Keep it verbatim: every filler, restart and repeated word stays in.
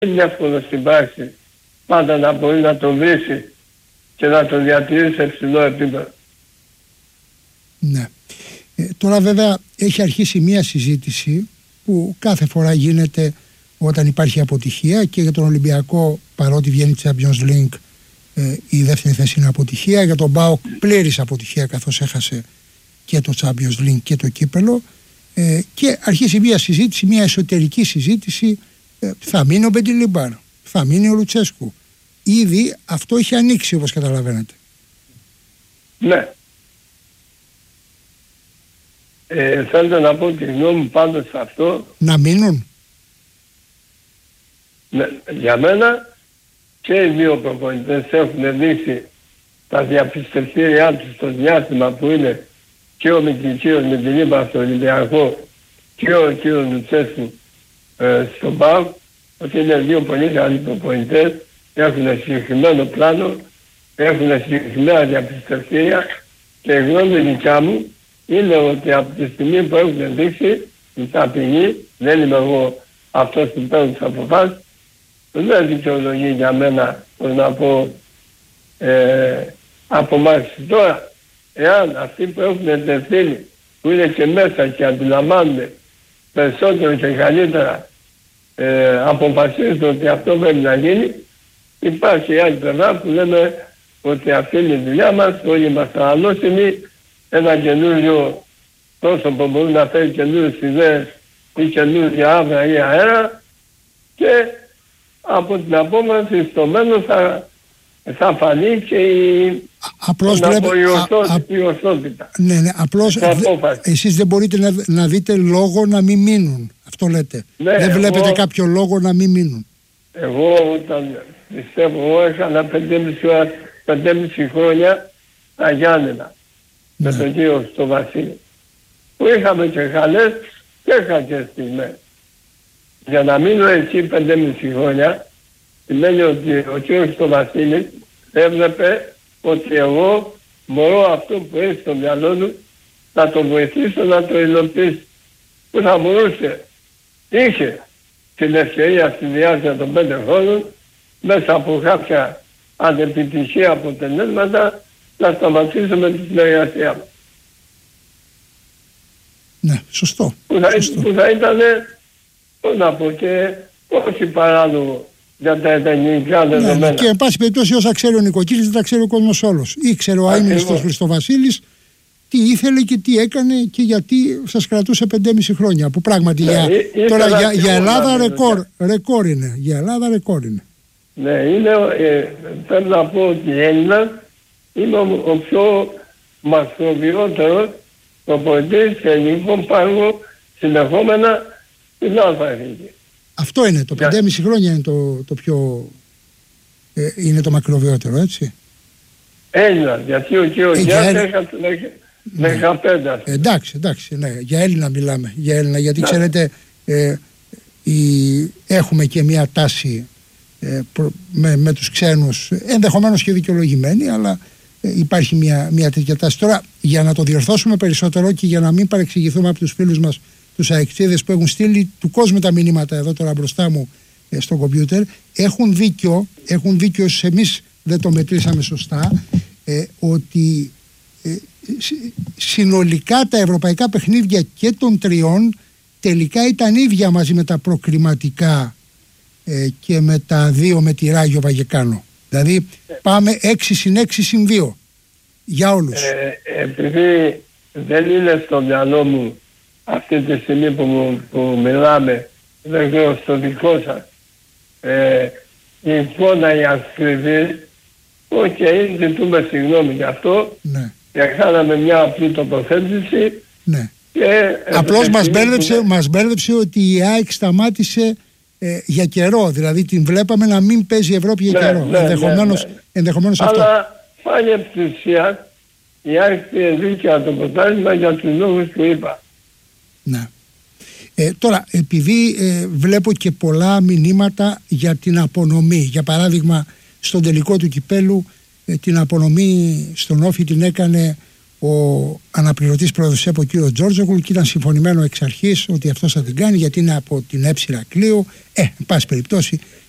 είναι εύκολο στην πράξη πάντα να μπορεί να το βρίσει και να το διατηρήσει σε ψηλό επίπεδο. Ναι. Ε, τώρα βέβαια έχει αρχίσει μία συζήτηση που κάθε φορά γίνεται όταν υπάρχει αποτυχία, και για τον Ολυμπιακό, παρότι βγαίνει Champions League, ε, η δεύτερη θέση είναι αποτυχία. Για τον ΠΑΟΚ πλήρης αποτυχία, καθώς έχασε και το Champions League και το κύπελο. Ε, και αρχίσει μία συζήτηση, μία εσωτερική συζήτηση. Ε, θα μείνει ο Μπεντιλιμπάρ, θα μείνει ο Λουτσέσκου. Ήδη αυτό έχει ανοίξει, όπως καταλαβαίνετε. Ναι. Ε, θέλω να πω τη γνώμη μου πάντως σε αυτό. Να μείνουν. Ναι, για μένα και οι δύο προπονητές έχουν δείξει τα διαπιστευτήριά τους στο διάστημα που είναι και ο Μικητήριος με την ύπα στο Ολυμπιακό και ο κ. Λουτσέσκου ε, στον ΠΑΟΚ, ότι είναι δύο πολύ καλοί προπονητές, έχουν συγκεκριμένο πλάνο, έχουν συγκεκριμένα διαπιστευτήρια, και η γνώμη δικιά μου είναι ότι από τη στιγμή που έχουν δείξει την ταπεινή, δεν είμαι εγώ αυτός που παίρνει τις αποφάσεις, δεν δικαιολογεί για μένα, πώς να πω, ε, απομάκρυνση. Τώρα, εάν αυτοί που έχουν ευθύνη, που είναι και μέσα και αντιλαμβάνονται περισσότερο και καλύτερα, ε, αποφασίζουν ότι αυτό πρέπει να γίνει, υπάρχει άλλη πλευρά που λέμε ότι αυτή είναι η δουλειά μας, όλοι είμαστε ανώσιμοι, ένα καινούριο πρόσωπο μπορεί να φέρει καινούριες ιδέες ή καινούργια άβρα ή αέρα, και από την απόμαση στο μέλλον θα, θα φανεί και η, απλώς βλέπε, βλέπε, η, ορθότητα, α, α, η ορθότητα. Ναι, ναι, απλώς δε, εσείς δεν μπορείτε να, να δείτε λόγο να μην μείνουν. Αυτό λέτε. Ναι, δεν βλέπετε εγώ, κάποιο λόγο να μην μείνουν. Εγώ όταν πιστεύω, εγώ έκανα πεντέμισι χρόνια τα Γιάννενα, ναι, με τον κύριο στο Βασίλη, που είχαμε και καλές και κακές στιγμές. Για να μείνω εκεί πεντέμισι χρόνια, σημαίνει ότι ο κύριος στο Βασίλη έβλεπε ότι εγώ μπορώ αυτό που έχει στο μυαλό του να το βοηθήσω να το υλοποιήσει. Που θα μπορούσε, είχε την ευκαιρία στη διάρκεια των πέντε χρόνων, μέσα από κάποια ανεπιτυχία αποτελέσματα, να σταματήσουμε τη συνεργασία μας. Ναι, σωστό. Που θα, σωστό. Που θα ήταν, πώς να πω, και όχι παράλογο για τα ελληνικά δεδομένα. Ναι, και εν πάση περιπτώσει όσα ξέρει ο Νοικοκύρης δεν τα ξέρει ο κόσμος όλος. Ήξερε ο αείμνηστος Χριστοβασίλης τι ήθελε και τι έκανε και γιατί σας κρατούσε πεντέμισι χρόνια. Που πράγματι ναι, για, ή, τώρα για, για Ελλάδα ρεκόρ, ρεκόρ είναι. Για Ελλάδα ρεκόρ είναι. Ναι, είναι, ε, θέλω να πω ότι η Έλληνα είναι ο, ο πιο μακροβιότερος προπονητής σε ελληνικό πάργο συνεχόμενα στην Αλφα-Εθνική. Αυτό είναι, το πεντέμισι χρόνια είναι το, το πιο, ε, είναι το μακροβιότερο, έτσι. Έλληνα, γιατί ο κύριος ε, Γιάννης έχασε δεκαπέντε. Ε, εντάξει, εντάξει, ναι, για Έλληνα μιλάμε, για Έλληνα, γιατί ναι, ξέρετε ε, η, έχουμε και μια τάση ε, προ, με, με τους ξένους, ενδεχομένως και δικαιολογημένη, αλλά ε, υπάρχει μια, μια τέτοια τάση. Τώρα, για να το διορθώσουμε περισσότερο και για να μην παρεξηγηθούμε από τους φίλους μας, τους αεκτήδες που έχουν στείλει του κόσμου τα μηνύματα εδώ τώρα μπροστά μου ε, στο κομπιούτερ, έχουν δίκιο, έχουν δίκιο, εμείς δεν το μετρήσαμε σωστά, ε, ότι ε, συνολικά τα ευρωπαϊκά παιχνίδια και των τριών τελικά ήταν ίδια μαζί με τα προκριματικά ε, και με τα δύο με τη Ράγιο Βαγεκάνο. Δηλαδή πάμε έξι συν έξι συν δύο για όλους. Ε, επειδή δεν είναι στο μυαλό μου αυτή τη στιγμή που, που μιλάμε, δεν ξέρω στο δικό σας, ε, η εικόνα η ακριβή, οκ, okay, ζητούμε συγγνώμη γι' αυτό, ναι, και κάναμε μια απλή τοποθέτηση. Ναι. Απλώς μας μπέρδεψε, που... μας μπέρδεψε ότι η ΑΕΚ σταμάτησε ε, για καιρό, δηλαδή την βλέπαμε να μην παίζει η Ευρώπη για ναι, καιρό, ναι, ενδεχομένως, ναι, ναι. ενδεχομένως αυτό. Αλλά πάλι ευθυσία η ΑΕΚ πήρε δίκαια το ποτάσμα για τους λόγους που είπα. Ναι. Ε, τώρα, επειδή ε, βλέπω και πολλά μηνύματα για την απονομή, για παράδειγμα στον τελικό του κυπέλου ε, την απονομή στον Όφη την έκανε ο αναπληρωτής πρόεδρος ΕΠΟ κ. Τζόρτζογλου και ήταν συμφωνημένο εξ αρχής ότι αυτός θα την κάνει γιατί είναι από την Έψηρα Κλείου. Ε, εν πάση περιπτώσει